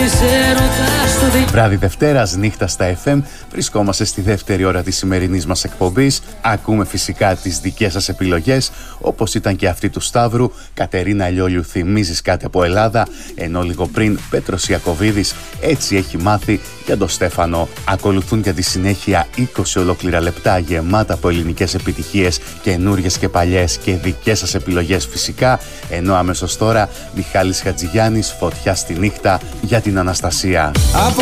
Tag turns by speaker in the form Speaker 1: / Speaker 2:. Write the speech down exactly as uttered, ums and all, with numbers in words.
Speaker 1: Βράδυ Δευτέρας, νύχτα στα εφ εμ. Βρισκόμαστε στη δεύτερη ώρα της σημερινής μας εκπομπής. Ακούμε φυσικά τις δικές σας επιλογές, όπως ήταν και αυτή του Σταύρου. Κατερίνα Λιόλιου, θυμίζεις κάτι από Ελλάδα, ενώ λίγο πριν Πέτρος Ιακωβίδης, έτσι έχει μάθει, για τον Στέφανο. Ακολουθούν για τη συνέχεια είκοσι ολόκληρα λεπτά γεμάτα από ελληνικές επιτυχίες, καινούριες και παλιές, και δικές σας επιλογές φυσικά, ενώ αμέσως τώρα Μιχάλης Χατζηγιάννης, Φωτιά στη νύχτα, για την Αναστασία.